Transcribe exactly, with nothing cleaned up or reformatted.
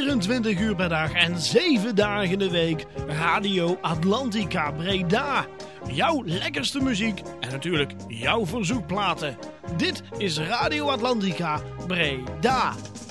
vierentwintig uur per dag en zeven dagen in de week Radio Atlantica Breda. Jouw lekkerste muziek en natuurlijk jouw verzoekplaten. Dit is Radio Atlantica Breda.